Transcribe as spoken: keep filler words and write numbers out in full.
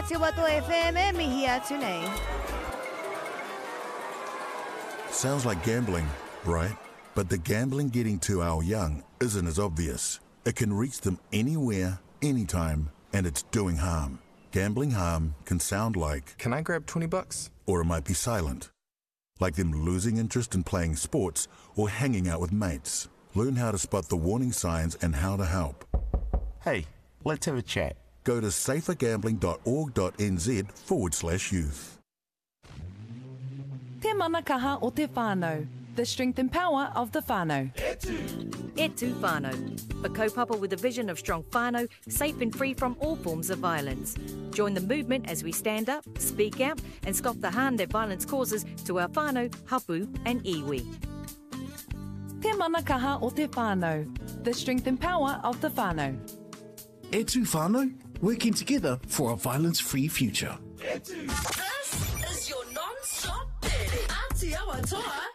Te Wato F M e mihi atu nei. Sounds like gambling, right? But the gambling getting to our young isn't as obvious. It can reach them anywhere, anytime, and it's doing harm. Gambling harm can sound like, can I grab twenty bucks? Or it might be silent. Like them losing interest in playing sports or hanging out with mates. Learn how to spot the warning signs and how to help. Hey, let's have a chat. Go to safergambling.org.nz forward slash youth. Te manakaha o te whānau. The strength and power of the whānau. Etu whānau. A kaupapa with a vision of strong whānau, safe and free from all forms of violence. Join the movement as we stand up, speak out and stop the harm that violence causes to our whānau, hapu and iwi. Te manakaha o te whānau. The strength and power of the whānau. Etu whānau, working together for a violence-free future. This is your non-stop daily Atiawa Toa